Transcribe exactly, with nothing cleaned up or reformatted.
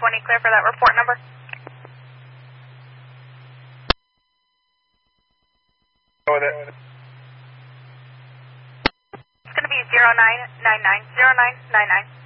twenty, clear for that report number. Go with it. It's going to be zero nine nine nine, zero nine nine nine.